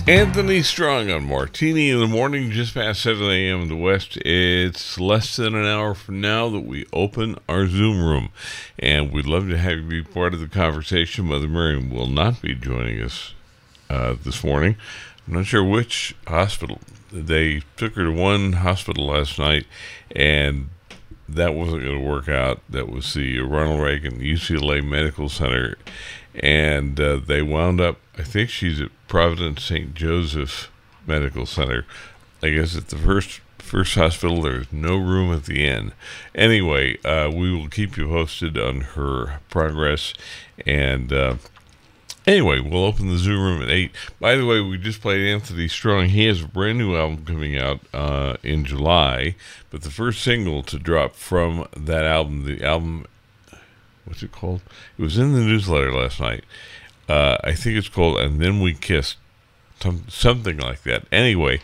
Anthony Strong on Martini in the Morning, just past 7 a.m. in the West. It's less than an hour from now that we open our Zoom room, and we'd love to have you be part of the conversation. Mother Miriam will not be joining us this morning. I'm not sure which hospital. They took her to one hospital last night, and that wasn't going to work out. That was the Ronald Reagan UCLA Medical Center, and they wound up, I think she's at Providence St. Joseph Medical Center. I guess at the first hospital, there's no room at the end. Anyway, we will keep you posted on her progress, and anyway, we'll open the Zoom room at 8. By the way, we just played Anthony Strong. He has a brand new album coming out in July, but the first single to drop from that album, the album, what's it called? It was in the newsletter last night. I think it's called And Then We Kissed, something like that. Anyway,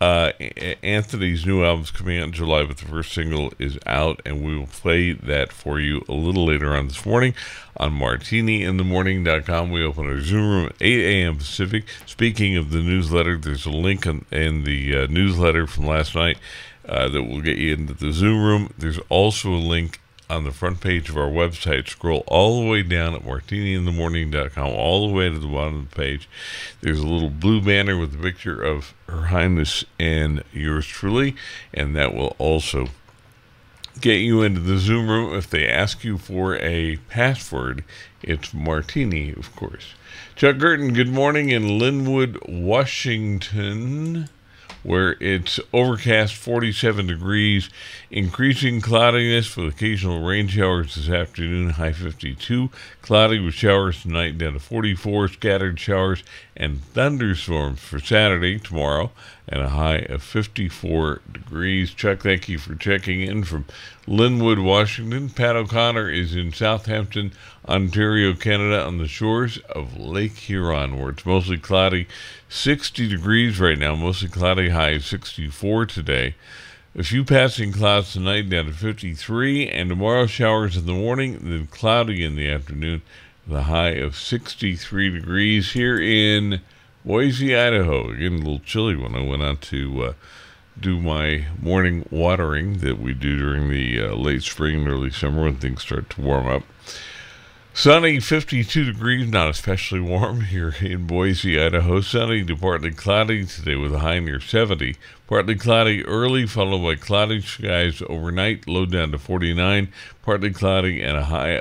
Anthony's new album's coming out in July, but the first single is out, and we will play that for you a little later on this morning on martiniinthemorning.com. We open our Zoom room at 8 a.m. Pacific. Speaking of the newsletter, there's a link in the newsletter from last night that will get you into the Zoom room. There's also a link on the front page of our website. Scroll all the way down at martiniinthemorning.com, all the way to the bottom of the page. There's a little blue banner with a picture of Her Highness and yours truly, and that will also get you into the Zoom room. If they ask you for a password, it's Martini, of course. Chuck Girton, good morning in Linwood, Washington, where it's overcast, 47 degrees, increasing cloudiness with occasional rain showers this afternoon, high 52, cloudy with showers tonight down to 44, scattered showers and thunderstorms for Saturday, tomorrow, and a high of 54 degrees. Chuck, thank you for checking in from Linwood, Washington. Pat O'Connor is in Southampton, Ontario, Canada, on the shores of Lake Huron, where it's mostly cloudy, 60 degrees right now, mostly cloudy, high of 64 today. A few passing clouds tonight down to 53, and tomorrow showers in the morning, then cloudy in the afternoon, the high of 63 degrees here in Boise, Idaho. Again, a little chilly when I went out to do my morning watering that we do during the late spring and early summer when things start to warm up. Sunny, 52 degrees, not especially warm here in Boise, Idaho. Sunny to partly cloudy today with a high near 70. Partly cloudy early, followed by cloudy skies overnight, low down to 49. Partly cloudy and a high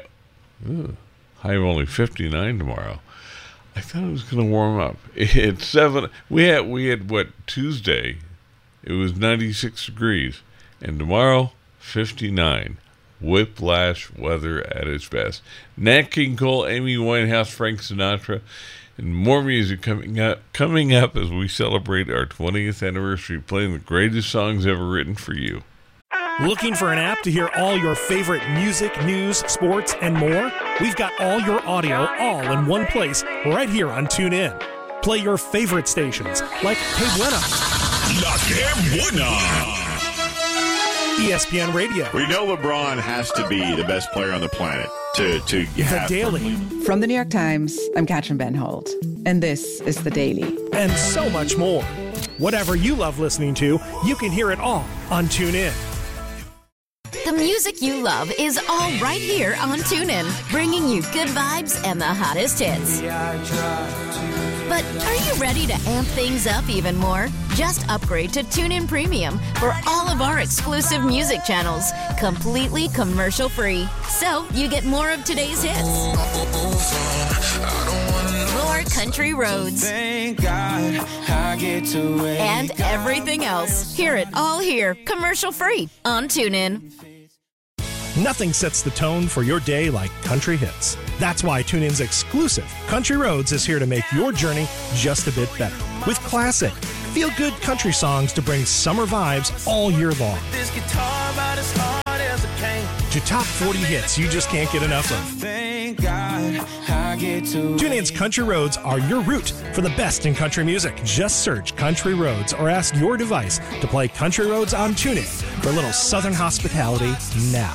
of only 59 tomorrow. I thought it was going to warm up. It's 7. We had what, Tuesday? It was 96 degrees. And tomorrow, 59. Whiplash weather at its best. Nat King Cole, Amy Winehouse, Frank Sinatra, and more music coming up as we celebrate our 20th anniversary, playing the greatest songs ever written for you. Looking for an app to hear all your favorite music, news, sports, and more? We've got all your audio all in one place right here on TuneIn. Play your favorite stations like Que Buena, La Que Buena, ESPN Radio. We know LeBron has to be the best player on the planet to have The Daily. From the New York Times, I'm Katrin Benholt, and this is The Daily. And so much more. Whatever you love listening to, you can hear it all on TuneIn. The music you love is all right here on TuneIn, bringing you good vibes and the hottest hits. But are you ready to amp things up even more? Just upgrade to TuneIn Premium for all of our exclusive music channels, completely commercial-free. So you get more of today's hits, more country roads, and everything else. Hear it all here, commercial-free on TuneIn. Nothing sets the tone for your day like country hits. That's why TuneIn's exclusive Country Roads is here to make your journey just a bit better. With classic, feel-good country songs to bring summer vibes all year long. To top 40 hits you just can't get enough of. TuneIn's Country Roads are your route for the best in country music. Just search Country Roads or ask your device to play Country Roads on TuneIn for a little southern hospitality now.